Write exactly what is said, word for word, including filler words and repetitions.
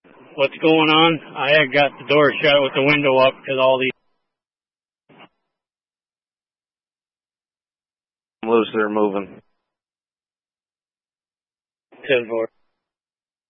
What's going on? I had got the door shut with the window up because all these loose, they're moving. ten four.